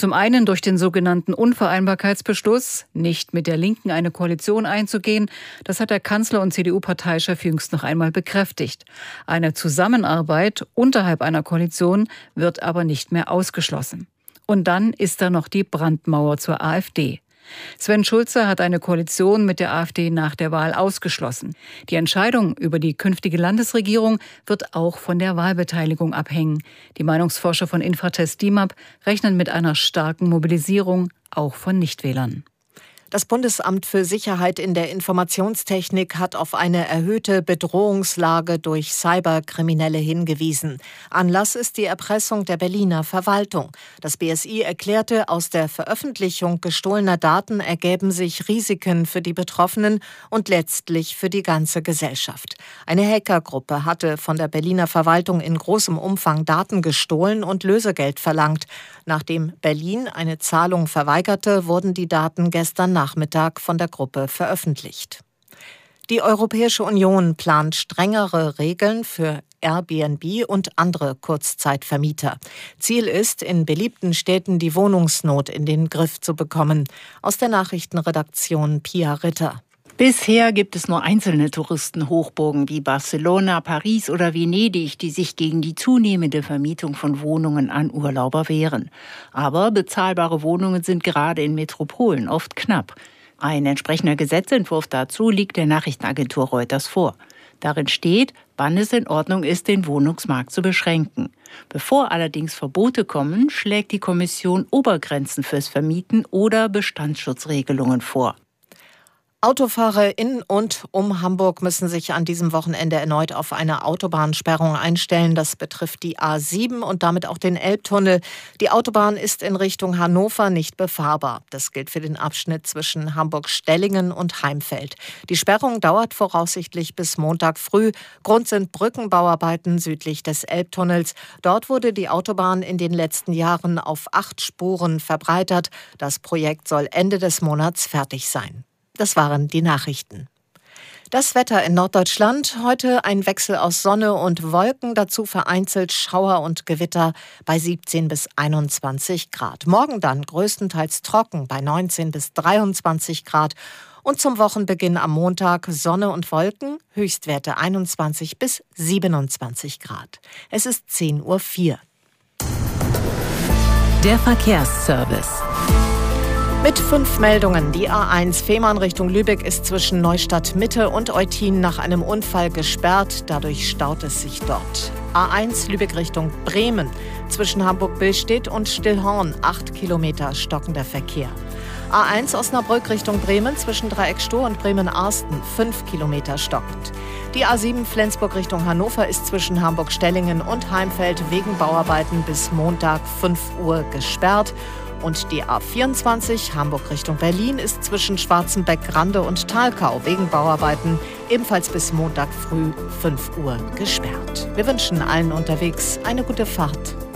Zum einen durch den sogenannten Unvereinbarkeitsbeschluss, nicht mit der Linken eine Koalition einzugehen. Das hat der Kanzler und CDU-Parteichef jüngst noch einmal bekräftigt. Eine Zusammenarbeit unterhalb einer Koalition wird aber nicht mehr ausgeschlossen. Und dann ist da noch die Brandmauer zur AfD. Sven Schulze hat eine Koalition mit der AfD nach der Wahl ausgeschlossen. Die Entscheidung über die künftige Landesregierung wird auch von der Wahlbeteiligung abhängen. Die Meinungsforscher von Infratest DIMAP rechnen mit einer starken Mobilisierung, auch von Nichtwählern. Das Bundesamt für Sicherheit in der Informationstechnik hat auf eine erhöhte Bedrohungslage durch Cyberkriminelle hingewiesen. Anlass ist die Erpressung der Berliner Verwaltung. Das BSI erklärte, aus der Veröffentlichung gestohlener Daten ergäben sich Risiken für die Betroffenen und letztlich für die ganze Gesellschaft. Eine Hackergruppe hatte von der Berliner Verwaltung in großem Umfang Daten gestohlen und Lösegeld verlangt. Nachdem Berlin eine Zahlung verweigerte, wurden die Daten gestern Nachmittag von der Gruppe veröffentlicht. Die Europäische Union plant strengere Regeln für Airbnb und andere Kurzzeitvermieter. Ziel ist, in beliebten Städten die Wohnungsnot in den Griff zu bekommen. Aus der Nachrichtenredaktion Pia Ritter. Bisher gibt es nur einzelne Touristenhochburgen wie Barcelona, Paris oder Venedig, die sich gegen die zunehmende Vermietung von Wohnungen an Urlauber wehren. Aber bezahlbare Wohnungen sind gerade in Metropolen oft knapp. Ein entsprechender Gesetzentwurf dazu liegt der Nachrichtenagentur Reuters vor. Darin steht, wann es in Ordnung ist, den Wohnungsmarkt zu beschränken. Bevor allerdings Verbote kommen, schlägt die Kommission Obergrenzen fürs Vermieten oder Bestandsschutzregelungen vor. Autofahrer in und um Hamburg müssen sich an diesem Wochenende erneut auf eine Autobahnsperrung einstellen. Das betrifft die A7 und damit auch den Elbtunnel. Die Autobahn ist in Richtung Hannover nicht befahrbar. Das gilt für den Abschnitt zwischen Hamburg-Stellingen und Heimfeld. Die Sperrung dauert voraussichtlich bis Montag früh. Grund sind Brückenbauarbeiten südlich des Elbtunnels. Dort wurde die Autobahn in den letzten Jahren auf 8 Spuren verbreitert. Das Projekt soll Ende des Monats fertig sein. Das waren die Nachrichten. Das Wetter in Norddeutschland. Heute ein Wechsel aus Sonne und Wolken, dazu vereinzelt Schauer und Gewitter bei 17 bis 21 Grad. Morgen dann größtenteils trocken bei 19 bis 23 Grad. Und zum Wochenbeginn am Montag Sonne und Wolken, Höchstwerte 21 bis 27 Grad. Es ist 10:04 Uhr. Der Verkehrsservice. Mit 5 Meldungen. Die A1 Fehmarn Richtung Lübeck ist zwischen Neustadt Mitte und Eutin nach einem Unfall gesperrt. Dadurch staut es sich dort. A1 Lübeck Richtung Bremen. Zwischen Hamburg-Billstedt und Stillhorn 8 Kilometer stockender Verkehr. A1 Osnabrück Richtung Bremen zwischen Dreieckstoh und Bremen-Arsten 5 Kilometer stockend. Die A7 Flensburg Richtung Hannover ist zwischen Hamburg-Stellingen und Heimfeld wegen Bauarbeiten bis Montag 5 Uhr gesperrt. Und die A24 Hamburg Richtung Berlin ist zwischen Schwarzenbeck-Grande und Thalkau wegen Bauarbeiten ebenfalls bis Montag früh 5 Uhr gesperrt. Wir wünschen allen unterwegs eine gute Fahrt.